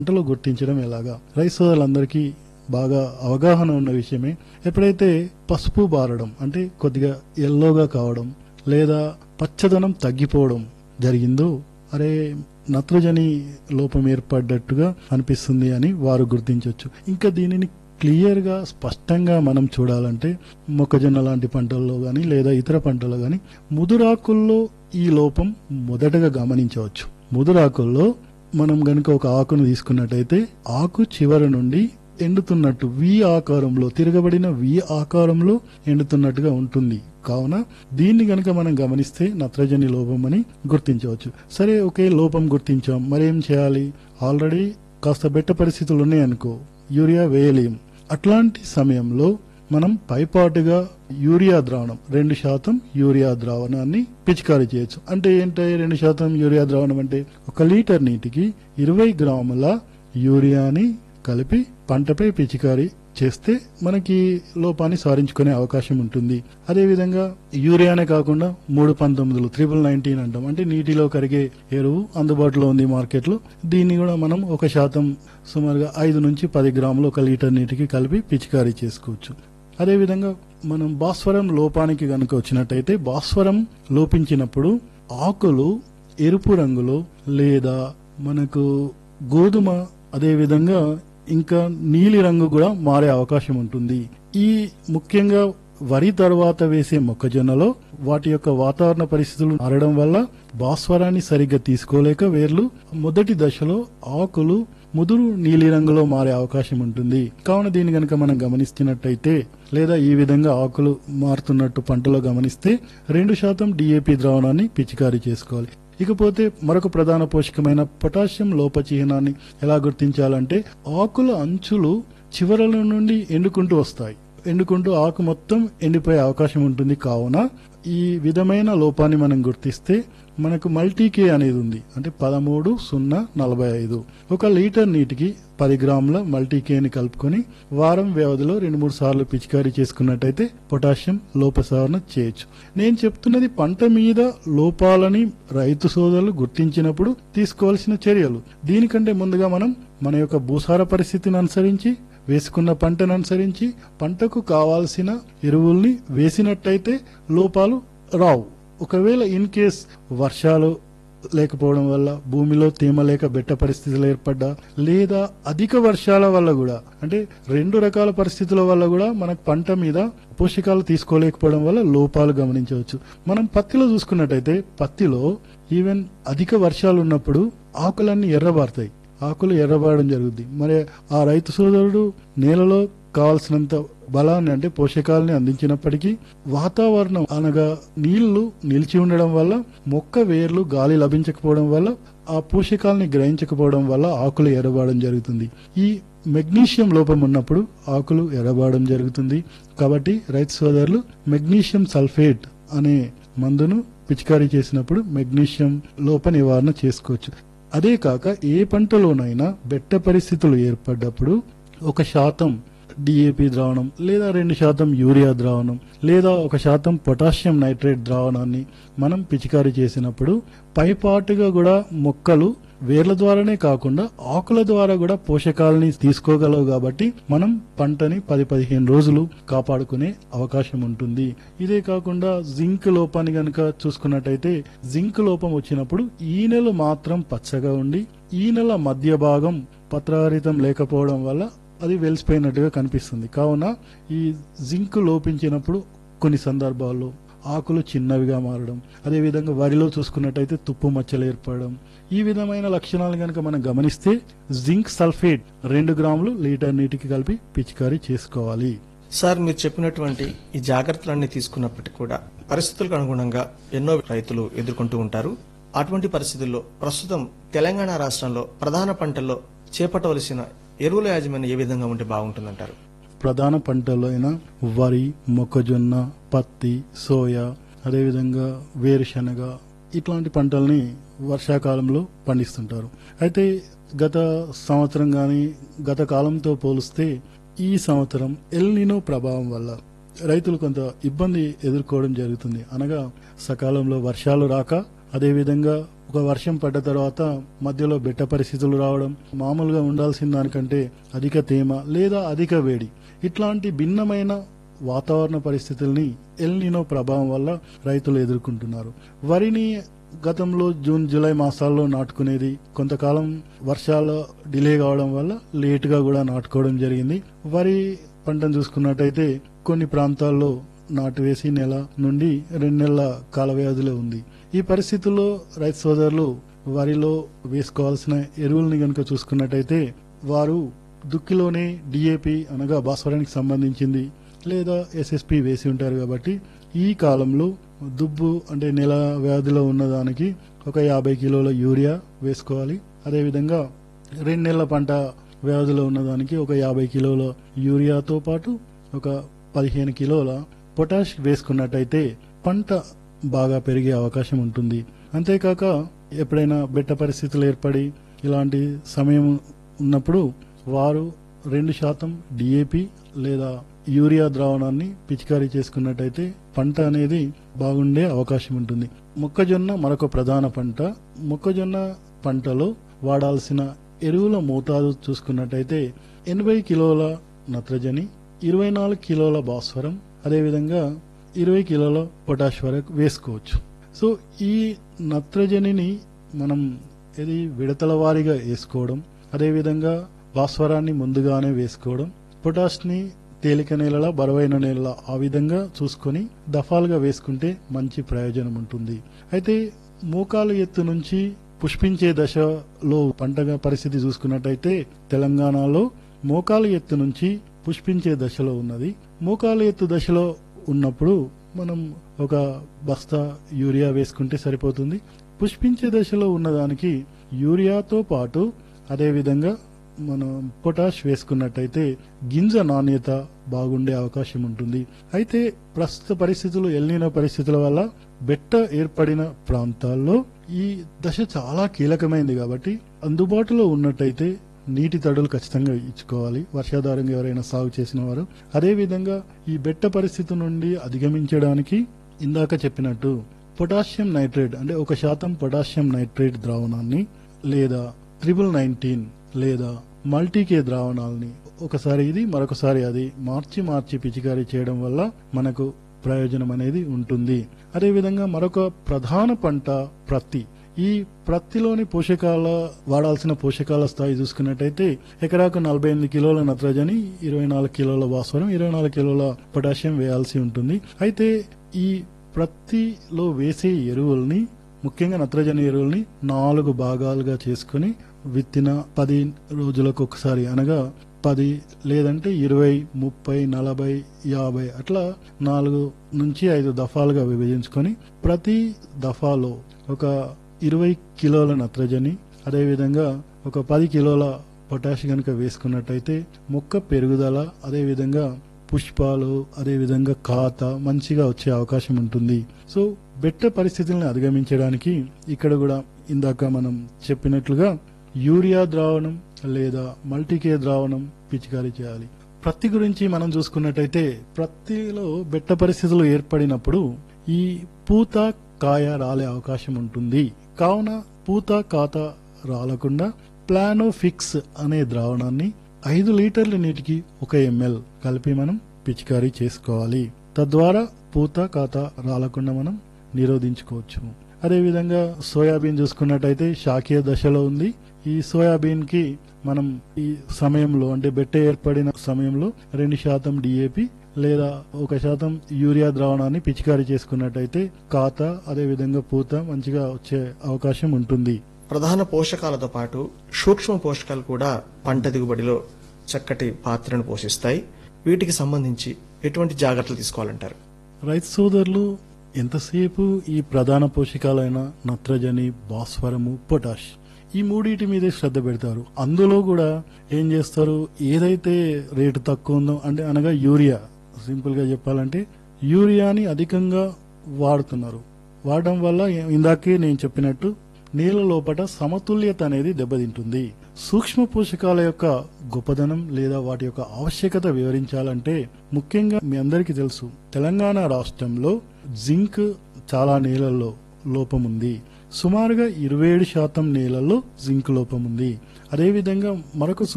పంటలు గుర్తించడం ఎలాగా? రైతు సోదరులందరికీ బాగా అవగాహన ఉన్న విషయమే. ఎప్పుడైతే పసుపు బారడం అంటే కొద్దిగా ఎల్లోగా కావడం లేదా పచ్చదనం తగ్గిపోవడం జరిగిందో, అరే నత్రజని లోపం ఏర్పడ్డట్టుగా అనిపిస్తుంది అని వారు గుర్తించవచ్చు. ఇంకా దీనిని క్లియర్ గా స్పష్టంగా మనం చూడాలంటే మొక్కజొన్న లాంటి పంటల్లో గాని లేదా ఇతర పంటల్లో గాని ముదురాకుల్లో ఈ లోపం మొదటగా గమనించవచ్చు. ముదురాకుల్లో మనం గనుక ఒక ఆకును తీసుకున్నట్టయితే ఆకు చివరి నుండి ఎండుతున్నట్టు వి ఆకారంలో, తిరగబడిన వి ఆకారంలో ఎండుతున్నట్టుగా ఉంటుంది. కావున దీన్ని గనక మనం గమనిస్తే నత్రజని లోపం అని గుర్తించవచ్చు. సరే, ఒకే లోపం గుర్తించాం, మరేం చేయాలి? ఆల్రెడీ కాస్త బెట్ట పరిస్థితులు ఉన్నాయనుకో, యూరియా వేయలేం. అట్లాంటి సమయంలో మనం పైపాటుగా యూరియా ద్రావణం 2% యూరియా ద్రావణాన్ని పిచికారీ చేయొచ్చు. అంటే ఏంటి 2% యూరియా ద్రావణం అంటే? 1 లీటర్ నీటికి 20 గ్రాముల యూరియాని కలిపి పంటపై పిచికారీ చేస్తే మనకి లోపాన్ని సారించుకునే అవకాశం ఉంటుంది. అదేవిధంగా యూరియానే కాకుండా 319 1919 అంటాం, అంటే నీటిలో కరిగే ఎరువు అందుబాటులో ఉంది మార్కెట్లో. దీన్ని కూడా మనం 1% సుమారుగా 5 నుంచి 10 గ్రాములు 1 లీటర్ నీటికి కలిపి పిచికారీ చేసుకోవచ్చు. అదేవిధంగా మనం భాస్వరం లోపానికి గనుక వచ్చినట్టయితే, భాస్వరం లోపించినప్పుడు ఆకులు ఎరుపు రంగులో లేదా మనకు గోధుమ, అదేవిధంగా ఇంకా నీలి రంగు కూడా మారే అవకాశం ఉంటుంది. ఈ ముఖ్యంగా వరి తర్వాత వేసే మొక్కజొన్నలో వాటి యొక్క వాతావరణ పరిస్థితులు మారడం వల్ల భాస్వరాన్ని సరిగ్గా తీసుకోలేక వేర్లు మొదటి దశలో ఆకులు ముదురు నీలి రంగులో మారే అవకాశం ఉంటుంది. కావున దీన్ని గనక మనం గమనిస్తున్నట్టయితే లేదా ఈ విధంగా ఆకులు మారుతున్నట్టు పంటలో గమనిస్తే 2% DAP ద్రావణాన్ని పిచికారీ చేసుకోవాలి. ఇకపోతే మరొక ప్రధాన పోషకమైన పొటాషియం లోప చిహ్నాన్ని ఎలా గుర్తించాలంటే, ఆకుల అంచులు చివరల నుండి ఎండుకుంటూ వస్తాయి. ఎండుకుంటూ ఆకు మొత్తం ఎండిపోయే అవకాశం ఉంటుంది. కావున ఈ విధమైన లోపాన్ని మనం గుర్తిస్తే మనకు మల్టీకే అనేది ఉంది, అంటే 13-0-45. 1 లీటర్ నీటికి 10 గ్రాముల మల్టీకేని కలుపుకొని వారం వ్యవధిలో 2-3 సార్లు పిచికారీ చేసుకున్నట్టయితే పొటాషియం లోప సవరణ చేయొచ్చు. నేను చెప్తున్నది పంట మీద లోపాలని రైతు సోదరులు గుర్తించినప్పుడు తీసుకోవాల్సిన చర్యలు. దీనికంటే ముందుగా మనం మన యొక్క భూసార పరిస్థితిని అనుసరించి, వేసుకున్న పంటను అనుసరించి పంటకు కావాల్సిన ఎరువుల్ని వేసినట్టయితే లోపాలు రావు. ఒకవేళ ఇన్ కేస్ వర్షాలు లేకపోవడం వల్ల, భూమిలో తేమ లేక బెట్ట పరిస్థితులు ఏర్పడ్డా, లేదా అధిక వర్షాల వల్ల కూడా, అంటే 2 రకాల పరిస్థితుల వల్ల కూడా మనకు పంట మీద పోషకాలు తీసుకోలేకపోవడం వల్ల లోపాలు గమనించవచ్చు. మనం పత్తిలో చూసుకున్నట్టయితే, పత్తిలో ఈవెన్ అధిక వర్షాలు ఉన్నప్పుడు ఆకులన్నీ ఎర్రబారుతాయి, ఆకులు ఎర్రబారడం జరుగుద్ది. మరి ఆ రైతు సోదరుడు నేలలో కావాల్సినంత బలాన్ని, అంటే పోషకాలని అందించినప్పటికీ వాతావరణం అనగా నీళ్లు నిలిచి ఉండడం వల్ల, మొక్క వేర్లు గాలి లభించకపోవడం వల్ల, ఆ పోషకాలని గ్రహించకపోవడం వల్ల ఆకులు ఎర్రబారడం జరుగుతుంది. ఈ మెగ్నీషియం లోపం ఉన్నప్పుడు ఆకులు ఎర్రబారడం జరుగుతుంది. కాబట్టి రైతు సోదరులు మెగ్నీషియం సల్ఫేట్ అనే మందును పిచికారీ చేసినప్పుడు మెగ్నీషియం లోప నివారణ చేసుకోవచ్చు. అదే కాక ఏ పంటలోనైనా బెట్ట పరిస్థితులు ఏర్పడ్డప్పుడు 1% DAP ద్రావణం లేదా 2% యూరియా ద్రావణం లేదా 1% పొటాషియం నైట్రేట్ ద్రావణాన్ని మనం పిచికారీ చేసినప్పుడు పైపాటుగా కూడా మొక్కలు వేర్ల ద్వారానే కాకుండా ఆకుల ద్వారా కూడా పోషకాలని తీసుకోగలవు. కాబట్టి మనం పంటని 10-15 రోజులు కాపాడుకునే అవకాశం ఉంటుంది. ఇదే కాకుండా జింక్ లోపాన్ని గనక చూసుకున్నట్టయితే, జింక్ లోపం వచ్చినప్పుడు ఈనెలు మాత్రం పచ్చగా ఉండి ఈనెల మధ్య భాగం పత్రహరితం లేకపోవడం వల్ల అది వెలిసిపోయినట్టుగా కనిపిస్తుంది. కావున ఈ జింక్ లోపించినప్పుడు కొన్ని సందర్భాల్లో ఆకులు చిన్నవిగా మారడం, అదేవిధంగా వరిలో చూసుకున్నట్టయితే తుప్పు మచ్చలు ఏర్పడడం, ఈ విధమైన లక్షణాలు కనుక మనం గమనిస్తే జింక్ సల్ఫేట్ 2 గ్రాములు లీటర్ నీటికి కలిపి పిచికారీ చేసుకోవాలి. సార్, మీరు చెప్పినటువంటి ఈ జాగ్రత్తలన్నీ తీసుకున్నప్పటికీ కూడా పరిస్థితులకు అనుగుణంగా ఎన్నో రైతులు ఎదుర్కొంటూ ఉంటారు. అటువంటి పరిస్థితుల్లో ప్రస్తుతం తెలంగాణ రాష్ట్రంలో ప్రధాన పంటల్లో చేపట్టవలసిన ఎరువుల యాజమాన్యం ఏ విధంగా ఉంటే బాగుంటుందంటారు? ప్రధాన పంటల్లో అయిన వరి, మొక్కజొన్న, పత్తి, సోయా, అదేవిధంగా వేరుశనగ ఇట్లాంటి పంటల్ని వర్షాకాలంలో పండిస్తుంటారు. అయితే గత సంవత్సరం గాని గత కాలంతో పోలిస్తే ఈ సంవత్సరం ఎల్ నినో ప్రభావం వల్ల రైతులు కొంత ఇబ్బంది ఎదుర్కోవడం జరుగుతుంది. అనగా సకాలంలో వర్షాలు రాక, అదేవిధంగా ఒక వర్షం పడ్డ తర్వాత మధ్యలో బెట్ట పరిస్థితులు రావడం, మామూలుగా ఉండాల్సిన దానికంటే అధిక తేమ లేదా అధిక వేడి, ఇట్లాంటి భిన్నమైన వాతావరణ పరిస్థితుల్ని ఎల్ నినో ప్రభావం వల్ల రైతులు ఎదుర్కొంటున్నారు. వరిని గతంలో జూన్ జూలై మాసాల్లో నాటుకునేది, కొంతకాలం వర్షాలు డిలే కావడం వల్ల లేటుగా కూడా నాటుకోవడం జరిగింది. వరి పంటను చూసుకున్నట్టయితే కొన్ని ప్రాంతాల్లో నాటు వేసి నెల నుండి 2 నెలల కాల వ్యవధిలో ఉంది. ఈ పరిస్థితుల్లో రైతు సోదరులు వరిలో వేసుకోవాల్సిన ఎరువుల్ని గనుక చూసుకున్నట్టయితే వారు దుక్కిలోనే డిఏపి అనగా భాస్వరానికి సంబంధించింది లేదా ఎస్ఎస్పి వేసి ఉంటారు. కాబట్టి ఈ కాలంలో దుబ్బు అంటే నెల వ్యవధిలో ఉన్నదానికి ఒక 50 కిలోల యూరియా వేసుకోవాలి. అదేవిధంగా 2 నెలల పంట వ్యవధిలో ఉన్నదానికి ఒక 50 కిలోల యూరియాతో పాటు ఒక 15 కిలోల పొటాష్ వేసుకున్నట్టయితే పంట బాగా పెరిగే అవకాశం ఉంటుంది. అంతేకాక ఎప్పుడైనా బెట్ట పరిస్థితులు ఏర్పడి ఇలాంటి సమయం ఉన్నప్పుడు వారు 2% డిఏపి లేదా యూరియా ద్రావణాన్ని పిచికారీ చేసుకున్నట్టయితే పంట అనేది బాగుండే అవకాశం ఉంటుంది. మొక్కజొన్న మరొక ప్రధాన పంట. మొక్కజొన్న పంటలో వాడాల్సిన ఎరువుల మోతాదు చూసుకున్నట్టయితే 80 కిలోల నత్రజని, 24 కిలోల భాస్వరం, అదేవిధంగా 20 కిలోల పొటాష్ వరకు వేసుకోవచ్చు. సో ఈ నత్రజనిని మనం ఇది విడతల వారీగా వేసుకోవడం, అదేవిధంగా భాస్వరాన్ని ముందుగానే వేసుకోవడం, పొటాష్ని తేలిక నేలల బరువైన నేలల ఆ విధంగా చూసుకొని దఫాలుగా వేసుకుంటే మంచి ప్రయోజనం ఉంటుంది. అయితే మోకాలు ఎత్తు నుంచి పుష్పించే దశలో పంటగా పరిస్థితి చూసుకున్నట్టయితే తెలంగాణలో మోకాలు ఎత్తు నుంచి పుష్పించే దశలో ఉన్నది. మోకాలు ఎత్తు దశలో ఉన్నప్పుడు మనం ఒక బస్తా యూరియా వేసుకుంటే సరిపోతుంది. పుష్పించే దశలో ఉన్నదానికి యూరియాతో పాటు అదేవిధంగా మనం పొటాష్ వేసుకున్నట్టయితే గింజ నాణ్యత బాగుండే అవకాశం ఉంటుంది. అయితే ప్రస్తుత పరిస్థితులు ఎల్ నినో పరిస్థితుల వల్ల బెట్ట ఏర్పడిన ప్రాంతాల్లో ఈ దశ చాలా కీలకమైంది. కాబట్టి అందుబాటులో ఉన్నట్టయితే నీటి తడులు ఖచ్చితంగా ఇచ్చుకోవాలి వర్షాధారంగా ఎవరైనా సాగు చేసిన వారు. అదేవిధంగా ఈ బెట్ట పరిస్థితి నుండి అధిగమించడానికి ఇందాక చెప్పినట్టు పొటాషియం నైట్రేట్ అంటే 1% పొటాషియం నైట్రేట్ ద్రావణాన్ని లేదా 19 లేదా మల్టీకే ద్రావణాలని ఒకసారి ఇది మరొకసారి అది మార్చి పిచికారీ చేయడం వల్ల మనకు ప్రయోజనం అనేది ఉంటుంది. అదేవిధంగా మరొక ప్రధాన పంట ప్రత్తి. ఈ ప్రత్తిలోని వాడాల్సిన పోషకాల స్థాయి చూసుకున్నట్టయితే ఎకరాకు 48 కిలోల నత్రజని, 24 కిలోల భాస్వరం, 24 కిలోల పొటాషియం వేయాల్సి ఉంటుంది. అయితే ఈ ప్రత్తిలో వేసే ఎరువుల్ని ముఖ్యంగా నత్రజని ఎరువుల్ని 4 భాగాలుగా చేసుకుని విత్తిన 10 రోజులకు ఒకసారి అనగా 10 లేదంటే 20, 30, 40, 50 అట్లా 4 నుంచి 5 దఫాలుగా విభజించుకొని ప్రతి దఫాలో ఒక 20 కిలోల నత్రజని అదేవిధంగా ఒక 10 కిలోల పొటాష్ గనుక వేసుకున్నట్టయితే మొక్క పెరుగుదల అదేవిధంగా పుష్పాలు అదేవిధంగా ఖాత మంచిగా వచ్చే అవకాశం ఉంటుంది. సో బెట్ట పరిస్థితులను అధిగమించడానికి ఇక్కడ కూడా ఇందాక మనం చెప్పినట్లుగా యూరియా ద్రావణం లేదా మల్టీకే ద్రావణం పిచికారీ చేయాలి. ప్రత్తి గురించి మనం చూసుకున్నట్టయితే ప్రత్తిలో బెట్ట పరిస్థితులు ఏర్పడినప్పుడు ఈ పూత కాయ రాలే అవకాశం ఉంటుంది. కావున పూత కాత రాలకుండా ప్లానోఫిక్స్ అనే ద్రావణాన్ని 5 లీటర్ల నీటికి 1 ml కలిపి మనం పిచికారీ చేసుకోవాలి. తద్వారా పూత కాత రాలకుండా మనం నిరోధించుకోవచ్చు. అదేవిధంగా సోయాబీన్ చూసుకున్నట్టయితే శాఖీయ దశలో ఉంది. ఈ సోయాబీన్ కి మనం ఈ సమయంలో అంటే బెట్ట ఏర్పడిన సమయంలో 2% డిఏపి లేదా 1% యూరియా ద్రావణాన్ని పిచికారీ చేసుకున్నట్టయితే కాత అదేవిధంగా పూత మంచిగా వచ్చే అవకాశం ఉంటుంది. ప్రధాన పోషకాలతో పాటు సూక్ష్మ పోషకాలు కూడా పంట దిగుబడిలో చక్కటి పాత్రను పోషిస్తాయి. వీటికి సంబంధించి ఎటువంటి జాగ్రత్తలు తీసుకోవాలంటారు? రైతు సోదరులు ఎంతసేపు ఈ ప్రధాన పోషకాలైన నత్రజని, భాస్వరము, పొటాష్ ఈ మూడింటి మీదే శ్రద్ధ పెడతారు. అందులో కూడా ఏం చేస్తారు, ఏదైతే రేటు తక్కువ ఉందో అంటే అనగా యూరియా, సింపుల్ గా చెప్పాలంటే యూరియాని అధికంగా వాడుతున్నారు. వాడడం వల్ల ఇందాకే నేను చెప్పినట్టు నేల లోపల సమతుల్యత అనేది దెబ్బతింటుంది. సూక్ష్మ పోషకాల యొక్క గొప్పదనం లేదా వాటి యొక్క ఆవశ్యకత వివరించాలంటే ముఖ్యంగా మీ అందరికీ తెలుసు తెలంగాణ రాష్ట్రంలో జింక్ చాలా నేలల్లో లోపం ఉంది. సుమారుగా 27% నేలల్లో జింక్ లోపం ఉంది. అదేవిధంగా మరొక